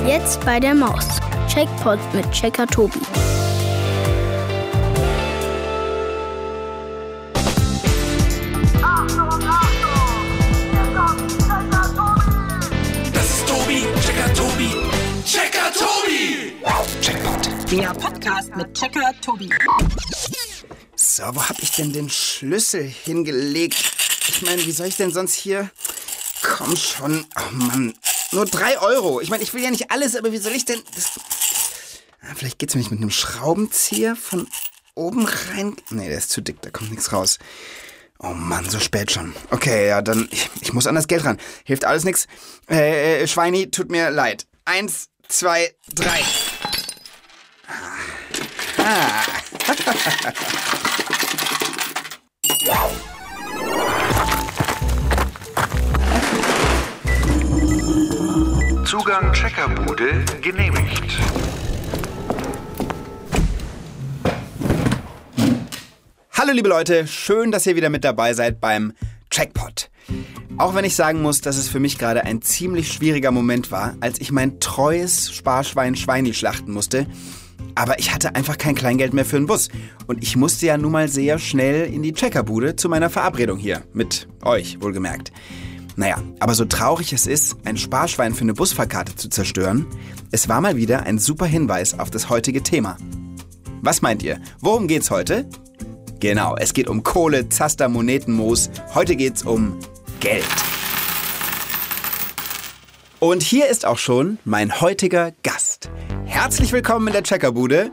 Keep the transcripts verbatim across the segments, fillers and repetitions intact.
Jetzt bei der Maus. Checkpot mit Checker Tobi. Das ist Tobi, Checker Tobi, Checker Tobi. Checkpot. Der Podcast mit Checker Tobi. So, wo hab ich denn den Schlüssel hingelegt? Ich meine, wie soll ich denn sonst hier... Komm schon. Oh Mann. Nur drei Euro. Ich meine, ich will ja nicht alles, aber wie soll ich denn... Das... Ah, vielleicht geht's mir nicht mit einem Schraubenzieher von oben rein... Nee, der ist zu dick, da kommt nichts raus. Oh Mann, so spät schon. Okay, ja, dann... Ich, ich muss an das Geld ran. Hilft alles nichts. Äh, äh, Schweini, tut mir leid. Eins, zwei, drei. Ah. Zugang Checkerbude genehmigt. Hallo liebe Leute, schön, dass ihr wieder mit dabei seid beim Checkpot. Auch wenn ich sagen muss, dass es für mich gerade ein ziemlich schwieriger Moment war, als ich mein treues Sparschwein Schweini schlachten musste. Aber ich hatte einfach kein Kleingeld mehr für einen Bus. Und ich musste ja nun mal sehr schnell in die Checkerbude zu meiner Verabredung hier. Mit euch, wohlgemerkt. Naja, aber so traurig es ist, ein Sparschwein für eine Busfahrkarte zu zerstören, es war mal wieder ein super Hinweis auf das heutige Thema. Was meint ihr? Worum geht's heute? Genau, es geht um Kohle, Zaster, Monetenmoos. Heute geht's um Geld. Und hier ist auch schon mein heutiger Gast. Herzlich willkommen in der Checkerbude,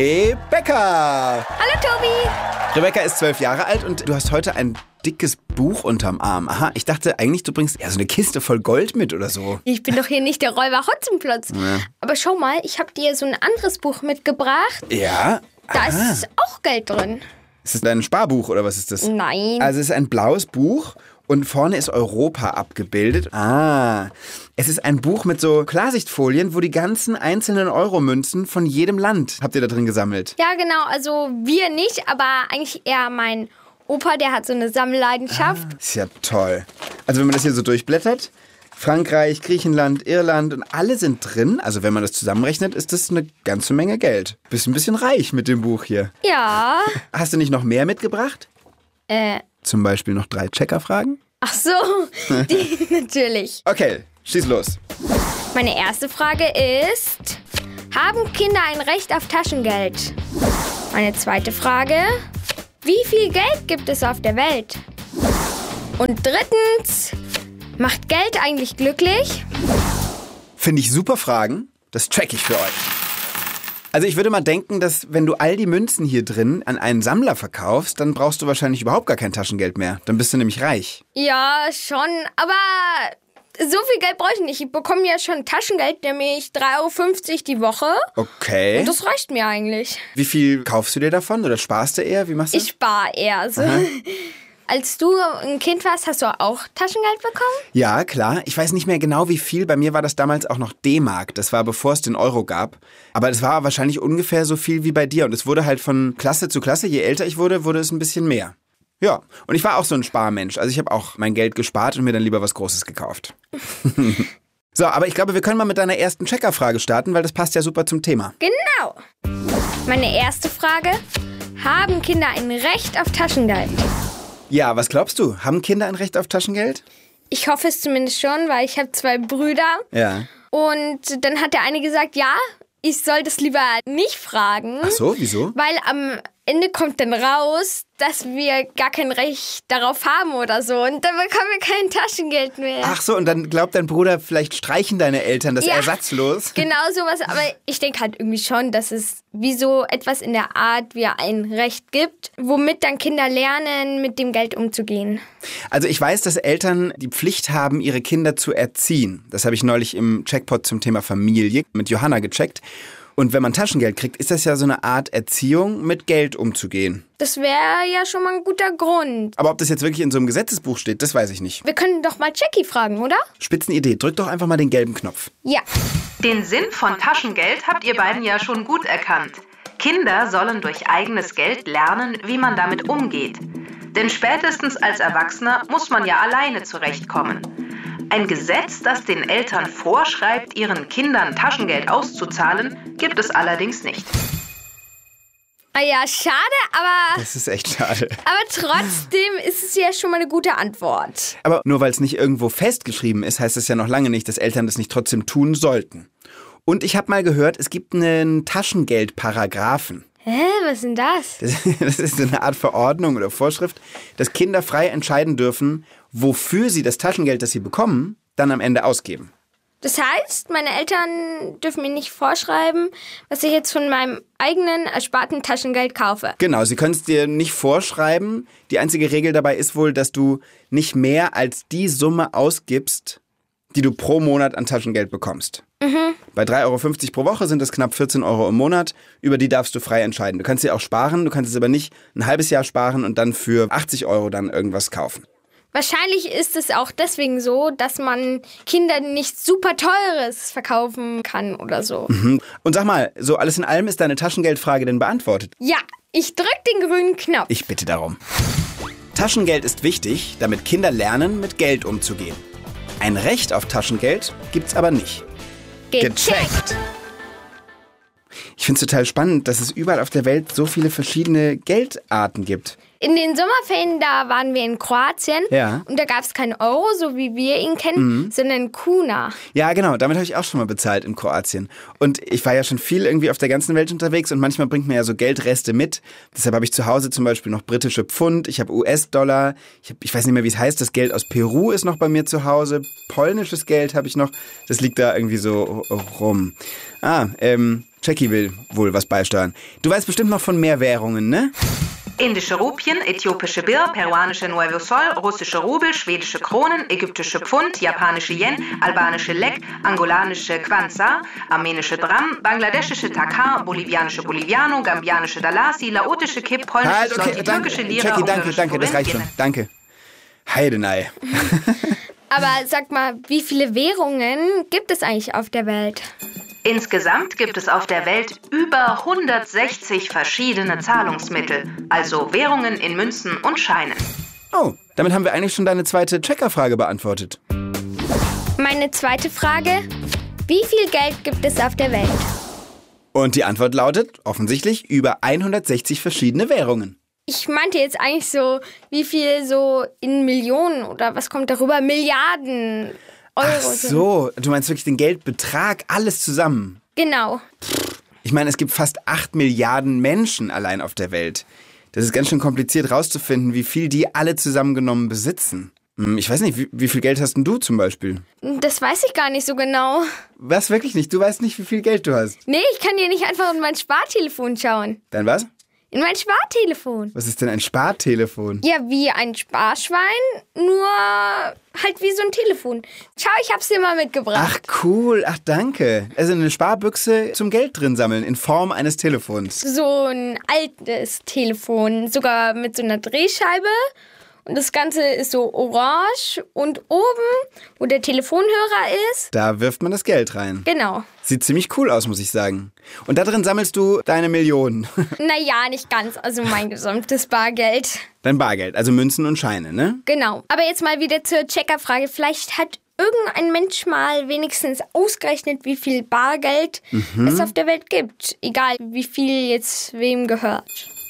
Rebecca. Hallo Tobi. Rebecca ist zwölf Jahre alt und du hast heute ein dickes Buch unterm Arm. Aha, ich dachte eigentlich, du bringst ja so eine Kiste voll Gold mit oder so. Ich bin doch hier nicht der Räuber Hotzenplotz. Ja. Aber schau mal, ich habe dir so ein anderes Buch mitgebracht. Ja? Da Aha. ist auch Geld drin. Ist das ein Sparbuch oder was ist das? Nein. Also es ist ein blaues Buch und vorne ist Europa abgebildet. Ah, es ist ein Buch mit so Klarsichtfolien, wo die ganzen einzelnen Euromünzen von jedem Land habt ihr da drin gesammelt. Ja, genau. Also wir nicht, aber eigentlich eher mein Opa, der hat so eine Sammelleidenschaft. Ah, ist ja toll. Also wenn man das hier so durchblättert, Frankreich, Griechenland, Irland und alle sind drin. Also wenn man das zusammenrechnet, ist das eine ganze Menge Geld. Bist ein bisschen reich mit dem Buch hier. Ja. Hast du nicht noch mehr mitgebracht? Äh. Zum Beispiel noch drei Checkerfragen? Ach so, die natürlich. Okay, schieß los. Meine erste Frage ist, haben Kinder ein Recht auf Taschengeld? Meine zweite Frage, wie viel Geld gibt es auf der Welt? Und drittens, macht Geld eigentlich glücklich? Finde ich super Fragen. Das track ich für euch. Also ich würde mal denken, dass wenn du all die Münzen hier drin an einen Sammler verkaufst, dann brauchst du wahrscheinlich überhaupt gar kein Taschengeld mehr. Dann bist du nämlich reich. Ja, schon. Aber so viel Geld brauche ich nicht. Ich bekomme ja schon Taschengeld, nämlich drei Euro fünfzig die Woche. Okay. Und das reicht mir eigentlich. Wie viel kaufst du dir davon oder sparst du eher? Wie machst du? Ich spare eher so. Als du ein Kind warst, hast du auch Taschengeld bekommen? Ja, klar. Ich weiß nicht mehr genau, wie viel. Bei mir war das damals auch noch D-Mark. Das war, bevor es den Euro gab. Aber es war wahrscheinlich ungefähr so viel wie bei dir. Und es wurde halt von Klasse zu Klasse. Je älter ich wurde, wurde es ein bisschen mehr. Ja, und ich war auch so ein Sparmensch. Also ich habe auch mein Geld gespart und mir dann lieber was Großes gekauft. So, aber ich glaube, wir können mal mit deiner ersten Checkerfrage starten, weil das passt ja super zum Thema. Genau. Meine erste Frage. Haben Kinder ein Recht auf Taschengeld? Ja, was glaubst du? Haben Kinder ein Recht auf Taschengeld? Ich hoffe es zumindest schon, weil ich habe zwei Brüder. Ja. Und dann hat der eine gesagt, ja, ich soll das lieber nicht fragen. Ach so, wieso? Weil am Ende kommt dann raus, dass wir gar kein Recht darauf haben oder so. Und dann bekommen wir kein Taschengeld mehr. Ach so, und dann glaubt dein Bruder, vielleicht streichen deine Eltern das ja, ersatzlos. Genau sowas. Aber ich denke halt irgendwie schon, dass es wie so etwas in der Art wie ein Recht gibt, womit dann Kinder lernen, mit dem Geld umzugehen. Also ich weiß, dass Eltern die Pflicht haben, ihre Kinder zu erziehen. Das habe ich neulich im Checkpot zum Thema Familie mit Johanna gecheckt. Und wenn man Taschengeld kriegt, ist das ja so eine Art Erziehung, mit Geld umzugehen. Das wäre ja schon mal ein guter Grund. Aber ob das jetzt wirklich in so einem Gesetzesbuch steht, das weiß ich nicht. Wir können doch mal Jackie fragen, oder? Spitzenidee. Drück doch einfach mal den gelben Knopf. Ja. Den Sinn von Taschengeld habt ihr beiden ja schon gut erkannt. Kinder sollen durch eigenes Geld lernen, wie man damit umgeht. Denn spätestens als Erwachsener muss man ja alleine zurechtkommen. Ein Gesetz, das den Eltern vorschreibt, ihren Kindern Taschengeld auszuzahlen, gibt es allerdings nicht. Ah ja, schade, aber... Das ist echt schade. Aber trotzdem ist es ja schon mal eine gute Antwort. Aber nur weil es nicht irgendwo festgeschrieben ist, heißt es ja noch lange nicht, dass Eltern das nicht trotzdem tun sollten. Und ich habe mal gehört, es gibt einen Taschengeldparagraphen. Hä, was ist denn das? Das, das ist eine Art Verordnung oder Vorschrift, dass Kinder frei entscheiden dürfen, wofür sie das Taschengeld, das sie bekommen, dann am Ende ausgeben. Das heißt, meine Eltern dürfen mir nicht vorschreiben, was ich jetzt von meinem eigenen ersparten Taschengeld kaufe. Genau, sie können es dir nicht vorschreiben. Die einzige Regel dabei ist wohl, dass du nicht mehr als die Summe ausgibst, die du pro Monat an Taschengeld bekommst. Mhm. Bei drei Euro fünfzig pro Woche sind das knapp vierzehn Euro im Monat. Über die darfst du frei entscheiden. Du kannst sie auch sparen, du kannst es aber nicht ein halbes Jahr sparen und dann für achtzig Euro dann irgendwas kaufen. Wahrscheinlich ist es auch deswegen so, dass man Kindern nichts super Teures verkaufen kann oder so. Mhm. Und sag mal, so alles in allem ist deine Taschengeldfrage denn beantwortet? Ja, ich drück den grünen Knopf. Ich bitte darum. Taschengeld ist wichtig, damit Kinder lernen, mit Geld umzugehen. Ein Recht auf Taschengeld gibt's aber nicht. Gecheckt! Ich finde es total spannend, dass es überall auf der Welt so viele verschiedene Geldarten gibt. In den Sommerferien, da waren wir in Kroatien. Ja. Und da gab es keinen Euro, so wie wir ihn kennen, mhm. sondern Kuna. Ja, genau. Damit habe ich auch schon mal bezahlt in Kroatien. Und ich war ja schon viel irgendwie auf der ganzen Welt unterwegs und manchmal bringt mir ja so Geldreste mit. Deshalb habe ich zu Hause zum Beispiel noch britische Pfund, ich habe U S-Dollar, ich, hab, ich weiß nicht mehr, wie es heißt, das Geld aus Peru ist noch bei mir zu Hause, polnisches Geld habe ich noch, das liegt da irgendwie so rum. Ah, ähm, Jackie will wohl was beisteuern. Du weißt bestimmt noch von mehr Währungen, ne? Indische Rupien, äthiopische Bir, peruanische Nuevo Sol, russische Rubel, schwedische Kronen, ägyptische Pfund, japanische Yen, albanische Lek, angolanische Kwanza, armenische Dram, bangladeschische Takar, bolivianische Boliviano, gambianische Dalasi, laotische Kip, polnische halt, okay, Zloty, danke, türkische Lira, Jackie, danke, ungarische danke, das reicht schon. Danke. Heidenei. Aber sag mal, wie viele Währungen gibt es eigentlich auf der Welt? Insgesamt gibt es auf der Welt über hundertsechzig verschiedene Zahlungsmittel, also Währungen in Münzen und Scheinen. Oh, damit haben wir eigentlich schon deine zweite Checkerfrage beantwortet. Meine zweite Frage, wie viel Geld gibt es auf der Welt? Und die Antwort lautet offensichtlich über hundertsechzig verschiedene Währungen. Ich meinte jetzt eigentlich so, wie viel so in Millionen oder was kommt darüber? Milliarden Euro. Ach so, du meinst wirklich den Geldbetrag, alles zusammen? Genau. Ich meine, es gibt fast acht Milliarden Menschen allein auf der Welt. Das ist ganz schön kompliziert rauszufinden, wie viel die alle zusammengenommen besitzen. Ich weiß nicht, wie, wie viel Geld hast denn du zum Beispiel? Das weiß ich gar nicht so genau. Was, wirklich nicht? Du weißt nicht, wie viel Geld du hast? Nee, ich kann dir nicht einfach in mein Spartelefon schauen. Dein was? In mein Spartelefon. Was ist denn ein Spartelefon? Ja, wie ein Sparschwein, nur halt wie so ein Telefon. Schau, ich hab's dir mal mitgebracht. Ach cool, ach danke. Also eine Sparbüchse zum Geld drin sammeln in Form eines Telefons. So ein altes Telefon, sogar mit so einer Drehscheibe. Und das Ganze ist so orange und oben, wo der Telefonhörer ist, da wirft man das Geld rein. Genau. Sieht ziemlich cool aus, muss ich sagen. Und da drin sammelst du deine Millionen. Naja, nicht ganz, also mein gesamtes Bargeld. Dein Bargeld, also Münzen und Scheine, ne? Genau. Aber jetzt mal wieder zur Checkerfrage. Vielleicht hat irgendein Mensch mal wenigstens ausgerechnet, wie viel Bargeld mhm. es auf der Welt gibt. Egal, wie viel jetzt wem gehört.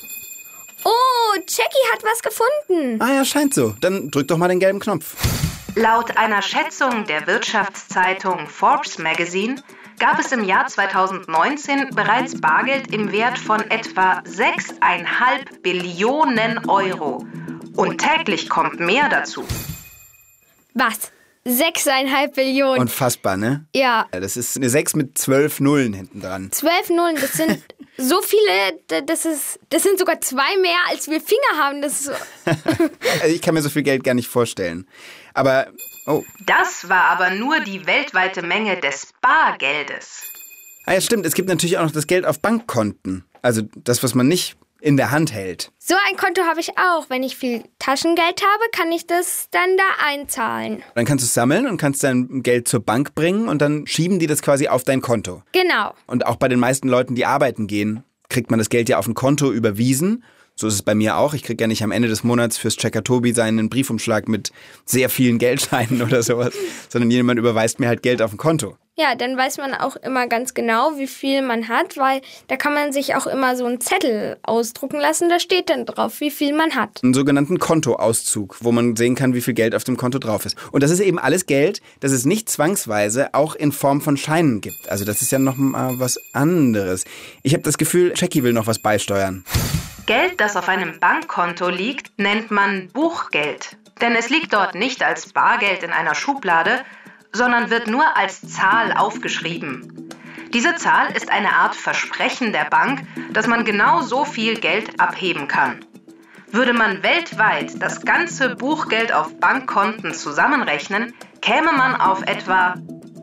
Oh, Jackie hat was gefunden. Ah ja, scheint so. Dann drück doch mal den gelben Knopf. Laut einer Schätzung der Wirtschaftszeitung Forbes Magazine gab es im Jahr zweitausendneunzehn bereits Bargeld im Wert von etwa sechs Komma fünf Billionen Euro. Und täglich kommt mehr dazu. Was? sechs Komma fünf Billionen. Unfassbar, ne? Ja. Ja. Das ist eine sechs mit zwölf Nullen hinten dran. zwölf Nullen, das sind so viele, das, ist, das sind sogar zwei mehr, als wir Finger haben. Das ist so. Also ich kann mir so viel Geld gar nicht vorstellen. Aber, oh. Das war aber nur die weltweite Menge des Bargeldes. Ah ja, stimmt. Es gibt natürlich auch noch das Geld auf Bankkonten. Also das, was man nicht in der Hand hält. So ein Konto habe ich auch. Wenn ich viel Taschengeld habe, kann ich das dann da einzahlen. Dann kannst du es sammeln und kannst dein Geld zur Bank bringen und dann schieben die das quasi auf dein Konto. Genau. Und auch bei den meisten Leuten, die arbeiten gehen, kriegt man das Geld ja auf ein Konto überwiesen. So ist es bei mir auch. Ich kriege ja nicht am Ende des Monats fürs Checker Tobi seinen Briefumschlag mit sehr vielen Geldscheinen oder sowas, sondern jemand überweist mir halt Geld auf ein Konto. Ja, dann weiß man auch immer ganz genau, wie viel man hat, weil da kann man sich auch immer so einen Zettel ausdrucken lassen, da steht dann drauf, wie viel man hat. Einen sogenannten Kontoauszug, wo man sehen kann, wie viel Geld auf dem Konto drauf ist. Und das ist eben alles Geld, das es nicht zwangsweise auch in Form von Scheinen gibt. Also das ist ja noch mal was anderes. Ich habe das Gefühl, Jackie will noch was beisteuern. Geld, das auf einem Bankkonto liegt, nennt man Buchgeld. Denn es liegt dort nicht als Bargeld in einer Schublade, sondern wird nur als Zahl aufgeschrieben. Diese Zahl ist eine Art Versprechen der Bank, dass man genau so viel Geld abheben kann. Würde man weltweit das ganze Buchgeld auf Bankkonten zusammenrechnen, käme man auf etwa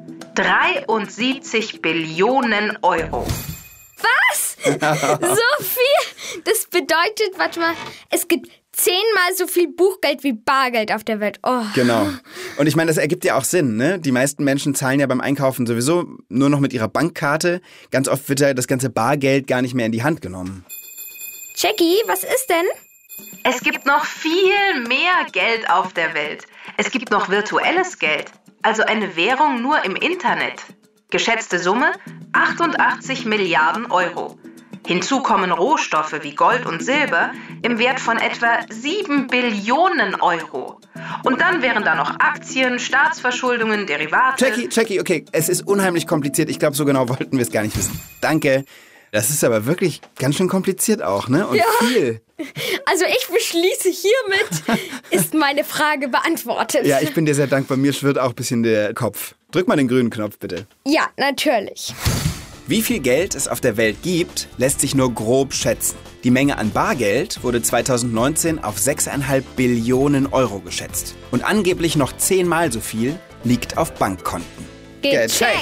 dreiundsiebzig Billionen Euro. Was? So viel? Das bedeutet, warte mal, es gibt zehnmal so viel Buchgeld wie Bargeld auf der Welt. Oh. Genau. Und ich meine, das ergibt ja auch Sinn, ne? Die meisten Menschen zahlen ja beim Einkaufen sowieso nur noch mit ihrer Bankkarte. Ganz oft wird ja das ganze Bargeld gar nicht mehr in die Hand genommen. Jackie, was ist denn? Es gibt noch viel mehr Geld auf der Welt. Es gibt noch virtuelles Geld, also eine Währung nur im Internet. Geschätzte Summe achtundachtzig Milliarden Euro. Hinzu kommen Rohstoffe wie Gold und Silber im Wert von etwa sieben Billionen Euro. Und dann wären da noch Aktien, Staatsverschuldungen, Derivate... Jackie, Jackie, okay, es ist unheimlich kompliziert. Ich glaube, so genau wollten wir es gar nicht wissen. Danke. Das ist aber wirklich ganz schön kompliziert auch, ne? Und ja. viel. Also ich beschließe hiermit, ist meine Frage beantwortet. Ja, ich bin dir sehr dankbar. Mir schwirrt auch ein bisschen der Kopf. Drück mal den grünen Knopf, bitte. Ja, natürlich. Wie viel Geld es auf der Welt gibt, lässt sich nur grob schätzen. Die Menge an Bargeld wurde zweitausendneunzehn auf sechs Komma fünf Billionen Euro geschätzt. Und angeblich noch zehnmal so viel liegt auf Bankkonten. Gecheckt!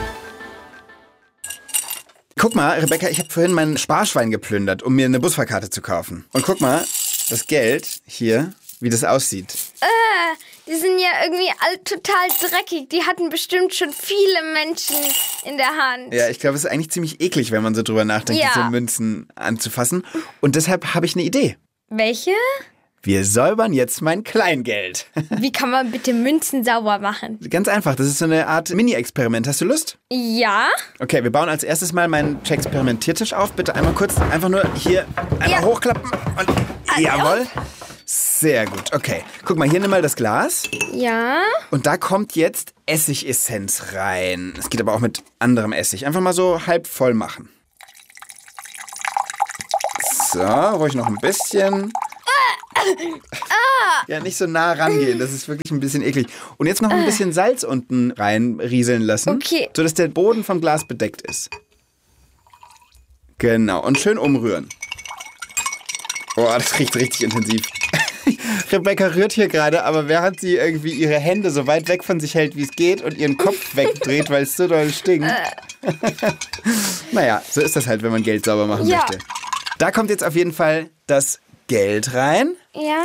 Guck mal, Rebecca, ich habe vorhin mein Sparschwein geplündert, um mir eine Busfahrkarte zu kaufen. Und guck mal, das Geld hier, wie das aussieht. Äh, die sind ja irgendwie alle total dreckig. Die hatten bestimmt schon viele Menschen in der Hand. Ja, ich glaube, es ist eigentlich ziemlich eklig, wenn man so drüber nachdenkt, ja. diese Münzen anzufassen. Und deshalb habe ich eine Idee. Welche? Wir säubern jetzt mein Kleingeld. Wie kann man bitte Münzen sauber machen? Ganz einfach, das ist so eine Art Mini-Experiment. Hast du Lust? Ja. Okay, wir bauen als erstes mal meinen Experimentiertisch auf. Bitte einmal kurz, einfach nur hier einmal Ja. hochklappen. Und Ah, jawohl. Sehr gut, okay. Guck mal, hier nimm mal das Glas. Ja. Und da kommt jetzt Essigessenz rein. Es geht aber auch mit anderem Essig. Einfach mal so halb voll machen. So, ruhig noch ein bisschen. Ja, nicht so nah rangehen, das ist wirklich ein bisschen eklig. Und jetzt noch ein bisschen Salz unten reinrieseln lassen, Okay. sodass der Boden vom Glas bedeckt ist. Genau, und schön umrühren. Oh, das riecht richtig intensiv. Rebecca rührt hier gerade, aber während sie irgendwie ihre Hände so weit weg von sich hält, wie es geht und ihren Kopf wegdreht, weil es so doll stinkt. Naja, so ist das halt, wenn man Geld sauber machen Ja. möchte. Da kommt jetzt auf jeden Fall das Geld rein. Ja.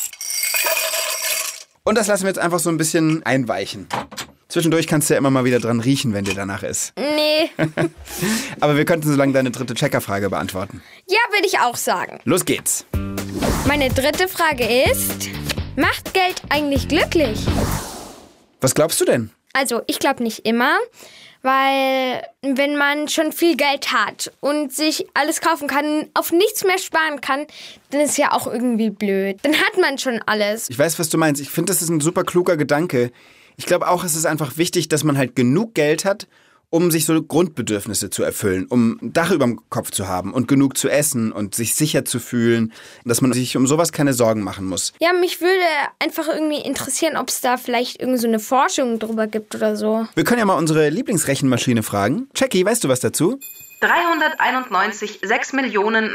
Und das lassen wir jetzt einfach so ein bisschen einweichen. Zwischendurch kannst du ja immer mal wieder dran riechen, wenn dir danach ist. Nee. Aber wir könnten so lange deine dritte Checkerfrage beantworten. Ja, würde ich auch sagen. Los geht's. Meine dritte Frage ist, macht Geld eigentlich glücklich? Was glaubst du denn? Also, ich glaube nicht immer, weil wenn man schon viel Geld hat und sich alles kaufen kann, auf nichts mehr sparen kann, dann ist ja auch irgendwie blöd. Dann hat man schon alles. Ich weiß, was du meinst. Ich finde, das ist ein super kluger Gedanke. Ich glaube auch, es ist einfach wichtig, dass man halt genug Geld hat, um sich so Grundbedürfnisse zu erfüllen, um ein Dach über dem Kopf zu haben und genug zu essen und sich sicher zu fühlen, dass man sich um sowas keine Sorgen machen muss. Ja, mich würde einfach irgendwie interessieren, ob es da vielleicht irgend so eine Forschung drüber gibt oder so. Wir können ja mal unsere Lieblingsrechenmaschine fragen. Jackie, weißt du was dazu? dreihunderteinundneunzig sechs Millionen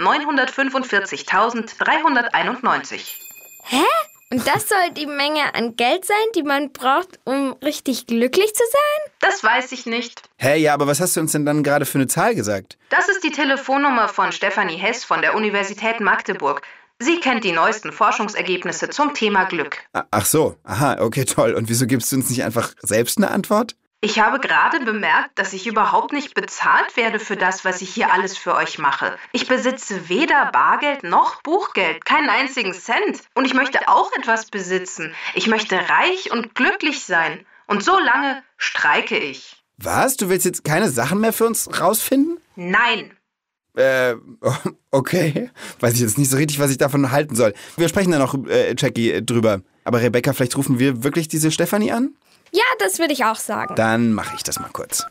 neunhundertfünfundvierzigtausenddreihunderteinundneunzig. Hä? Und das soll die Menge an Geld sein, die man braucht, um richtig glücklich zu sein? Das weiß ich nicht. Hä, ja, aber was hast du uns denn dann gerade für eine Zahl gesagt? Das ist die Telefonnummer von Stefanie Hess von der Universität Magdeburg. Sie kennt die neuesten Forschungsergebnisse zum Thema Glück. Ach so, aha, okay, toll. Und wieso gibst du uns nicht einfach selbst eine Antwort? Ich habe gerade bemerkt, dass ich überhaupt nicht bezahlt werde für das, was ich hier alles für euch mache. Ich besitze weder Bargeld noch Buchgeld, keinen einzigen Cent. Und ich möchte auch etwas besitzen. Ich möchte reich und glücklich sein. Und so lange streike ich. Was? Du willst jetzt keine Sachen mehr für uns rausfinden? Nein. Äh, okay. Weiß ich jetzt nicht so richtig, was ich davon halten soll. Wir sprechen da noch, äh, Jackie, drüber. Aber Rebecca, vielleicht rufen wir wirklich diese Stefanie an? Ja, das würde ich auch sagen. Dann mache ich das mal kurz.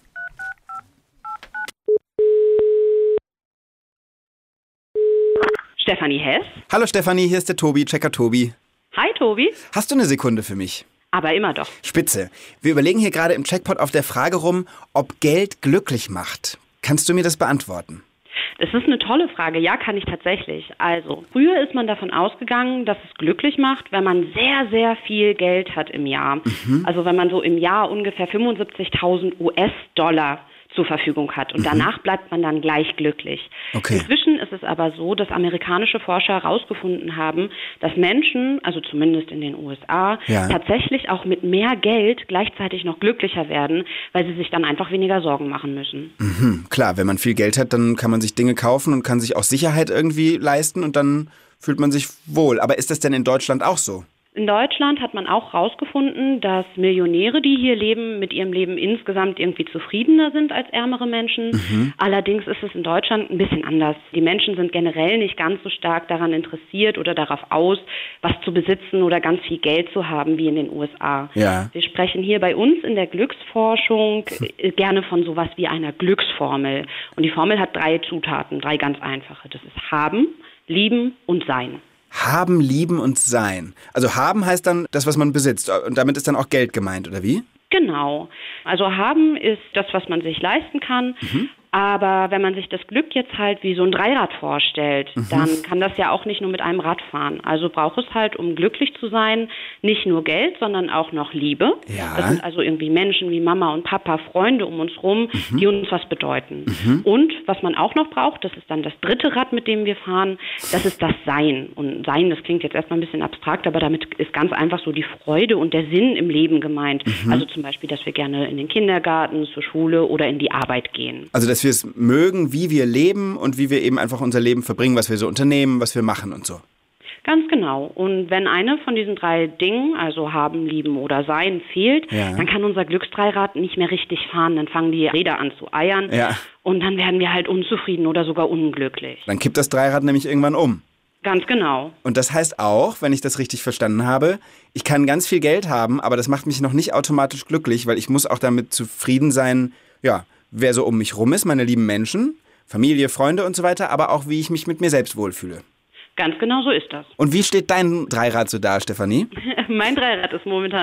Stefanie Hess. Hallo Stefanie, hier ist der Tobi, Checker Tobi. Hi Tobi. Hast du eine Sekunde für mich? Aber immer doch. Spitze. Wir überlegen hier gerade im Checkpot auf der Frage rum, ob Geld glücklich macht. Kannst du mir das beantworten? Das ist eine tolle Frage. Ja, kann ich tatsächlich. Also, früher ist man davon ausgegangen, dass es glücklich macht, wenn man sehr, sehr viel Geld hat im Jahr. Mhm. Also wenn man so im Jahr ungefähr fünfundsiebzigtausend U S-Dollar zur Verfügung hat. Und mhm. danach bleibt man dann gleich glücklich. Okay. Inzwischen ist es aber so, dass amerikanische Forscher herausgefunden haben, dass Menschen, also zumindest in den U S A, ja. tatsächlich auch mit mehr Geld gleichzeitig noch glücklicher werden, weil sie sich dann einfach weniger Sorgen machen müssen. Mhm. Klar, wenn man viel Geld hat, dann kann man sich Dinge kaufen und kann sich auch Sicherheit irgendwie leisten und dann fühlt man sich wohl. Aber ist das denn in Deutschland auch so? In Deutschland hat man auch herausgefunden, dass Millionäre, die hier leben, mit ihrem Leben insgesamt irgendwie zufriedener sind als ärmere Menschen. Mhm. Allerdings ist es in Deutschland ein bisschen anders. Die Menschen sind generell nicht ganz so stark daran interessiert oder darauf aus, was zu besitzen oder ganz viel Geld zu haben wie in den U S A. Ja. Wir sprechen hier bei uns in der Glücksforschung gerne von sowas wie einer Glücksformel. Und die Formel hat drei Zutaten, drei ganz einfache. Das ist haben, lieben und sein. Haben, lieben und sein. Also haben heißt dann das, was man besitzt. Und damit ist dann auch Geld gemeint, oder wie? Genau. Also haben ist das, was man sich leisten kann. Mhm. Aber wenn man sich das Glück jetzt halt wie so ein Dreirad vorstellt, mhm. dann kann das ja auch nicht nur mit einem Rad fahren. Also braucht es halt, um glücklich zu sein, nicht nur Geld, sondern auch noch Liebe. Ja. Das sind also irgendwie Menschen wie Mama und Papa, Freunde um uns rum, mhm. die uns was bedeuten. Mhm. Und was man auch noch braucht, das ist dann das dritte Rad, mit dem wir fahren, das ist das Sein. Und Sein, das klingt jetzt erstmal ein bisschen abstrakt, aber damit ist ganz einfach so die Freude und der Sinn im Leben gemeint. Mhm. Also zum Beispiel, dass wir gerne in den Kindergarten, zur Schule oder in die Arbeit gehen. Also dass wir es mögen, wie wir leben und wie wir eben einfach unser Leben verbringen, was wir so unternehmen, was wir machen und so. Ganz genau. Und wenn eine von diesen drei Dingen, also haben, lieben oder sein, fehlt, ja. dann kann unser Glücksdreirad nicht mehr richtig fahren. Dann fangen die Räder an zu eiern ja. und dann werden wir halt unzufrieden oder sogar unglücklich. Dann kippt das Dreirad nämlich irgendwann um. Ganz genau. Und das heißt auch, wenn ich das richtig verstanden habe, ich kann ganz viel Geld haben, aber das macht mich noch nicht automatisch glücklich, weil ich muss auch damit zufrieden sein, ja, wer so um mich rum ist, meine lieben Menschen, Familie, Freunde und so weiter, aber auch wie ich mich mit mir selbst wohlfühle. Ganz genau so ist das. Und wie steht dein Dreirad so da, Stefanie? Mein Dreirad ist momentan